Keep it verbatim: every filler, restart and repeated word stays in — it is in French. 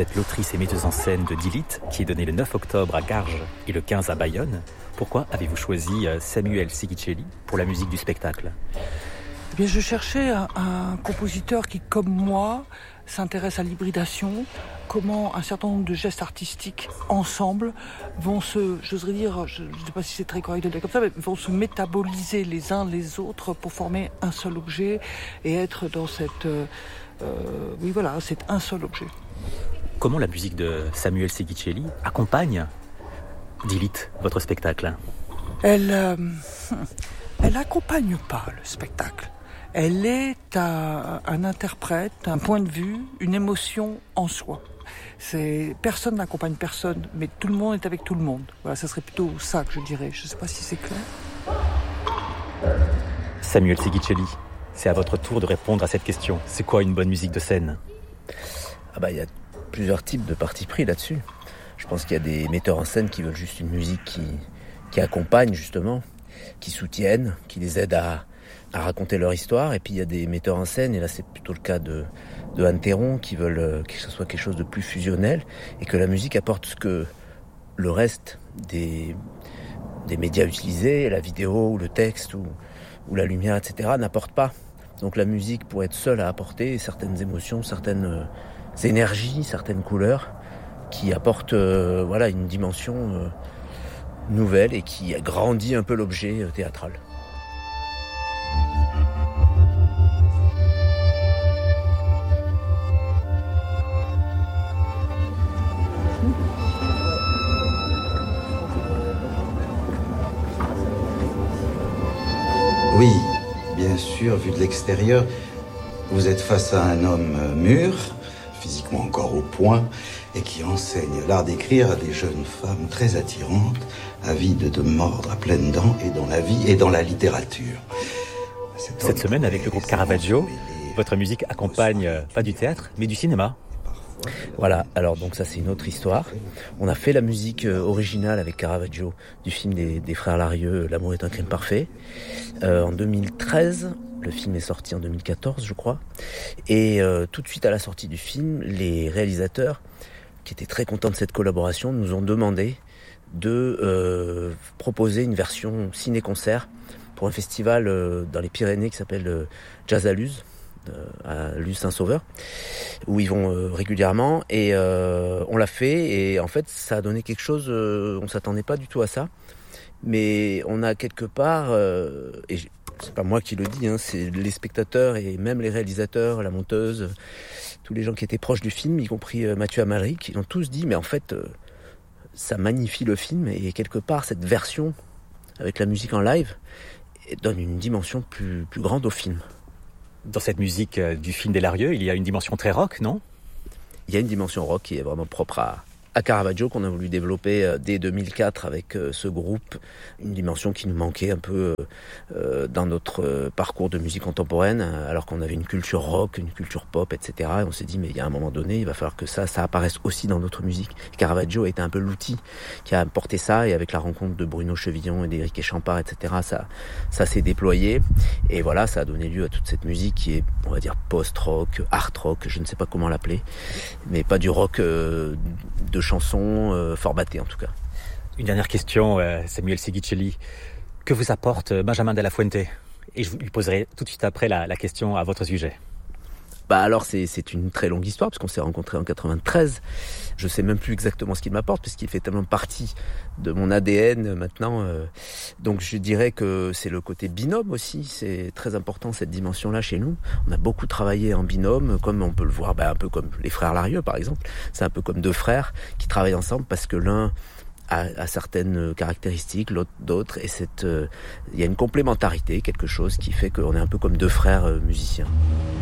êtes l'autrice et metteuse en scène de Delete, qui est donnée le neuf octobre à Garges et le quinze à Bayonne. Pourquoi avez-vous choisi Samuel Sigicelli pour la musique du spectacle ? Eh bien, je cherchais un, un compositeur qui, comme moi, s'intéresse à l'hybridation, comment un certain nombre de gestes artistiques ensemble vont se, j'oserais dire, je ne sais pas si c'est très correct de le dire comme ça, mais vont se métaboliser les uns les autres pour former un seul objet et être dans cette, euh, oui voilà, c'est un seul objet. Comment la musique de Samuel Sigicelli accompagne Delete, votre spectacle ? Elle, euh, elle accompagne pas le spectacle. Elle est un, un interprète, un point de vue, une émotion en soi. C'est, personne n'accompagne personne, mais tout le monde est avec tout le monde. Voilà, ça serait plutôt ça que je dirais. Je ne sais pas si c'est clair. Samuel Sigicelli, c'est à votre tour de répondre à cette question. C'est quoi une bonne musique de scène ? Ah bah, il y a plusieurs types de partis pris là-dessus. Je pense qu'il y a des metteurs en scène qui veulent juste une musique qui, qui accompagne justement, qui soutiennent, qui les aide à, à raconter leur histoire. Et puis il y a des metteurs en scène, et là c'est plutôt le cas de, de Anne Théron, qui veulent que ce soit quelque chose de plus fusionnel et que la musique apporte ce que le reste des, des médias utilisés, la vidéo ou le texte ou, ou la lumière, et cetera n'apporte pas. Donc la musique pourrait être seule à apporter certaines émotions, certaines euh, énergies, certaines couleurs qui apportent euh, voilà, une dimension euh, nouvelle et qui agrandit un peu l'objet euh, théâtral. Oui, bien sûr, vu de l'extérieur, vous êtes face à un homme mûr, physiquement encore au point, et qui enseigne l'art d'écrire à des jeunes femmes très attirantes, avides de mordre à pleines dents et dans la vie et dans la littérature. Cet Cette semaine, avec le groupe Caravaggio, votre musique accompagne pas du théâtre, mais du cinéma. Voilà, alors donc ça c'est une autre histoire. On a fait la musique originale avec Caravaggio du film des, des frères Larieux, L'amour est un crime parfait, euh, en deux mille treize. Le film est sorti en deux mille quatorze, je crois. Et euh, tout de suite à la sortie du film, les réalisateurs, qui étaient très contents de cette collaboration, nous ont demandé de euh, proposer une version ciné-concert pour un festival euh, dans les Pyrénées qui s'appelle euh, Jazz à Luz, euh, à Luz-Saint-Sauveur, où ils vont euh, régulièrement. Et euh, on l'a fait, et en fait, ça a donné quelque chose, euh, on ne s'attendait pas du tout à ça. Mais on a quelque part... Euh, et c'est pas moi qui le dis, hein, c'est les spectateurs et même les réalisateurs, la monteuse, tous les gens qui étaient proches du film, y compris Mathieu Amalric, ils ont tous dit, mais en fait, euh, ça magnifie le film, et quelque part, cette version avec la musique en live donne une dimension plus, plus grande au film. Dans cette musique du film des Larieux, il y a une dimension très rock, non ? Il y a une dimension rock qui est vraiment propre à... à Caravaggio, qu'on a voulu développer dès deux mille quatre avec ce groupe, une dimension qui nous manquait un peu dans notre parcours de musique contemporaine, alors qu'on avait une culture rock, une culture pop, et cetera. Et on s'est dit, mais il y a un moment donné, il va falloir que ça, ça apparaisse aussi dans notre musique. Et Caravaggio a été un peu l'outil qui a apporté ça, et avec la rencontre de Bruno Chevillon et d'Éric Échampard, et cetera, ça, ça s'est déployé. Et voilà, ça a donné lieu à toute cette musique qui est, on va dire, post-rock, art rock, je ne sais pas comment l'appeler, mais pas du rock euh, de chansons euh, formatées en tout cas. Une dernière question, euh, Samuel Sigicelli. Que vous apporte Benjamin de la Fuente ? Et je vous lui poserai tout de suite après la, la question à votre sujet. Bah alors c'est, c'est une très longue histoire, parce qu'on s'est rencontrés en quatre-vingt-treize. Je sais même plus exactement ce qu'il m'apporte, parce qu'il fait tellement partie de mon A D N maintenant. Euh, donc je dirais que c'est le côté binôme aussi. C'est très important, cette dimension-là chez nous. On a beaucoup travaillé en binôme, comme on peut le voir, bah, un peu comme les frères Larieux par exemple. C'est un peu comme deux frères qui travaillent ensemble, parce que l'un a, a certaines caractéristiques, l'autre d'autres. Et cette, euh, il y a une complémentarité, quelque chose qui fait qu'on est un peu comme deux frères euh, musiciens.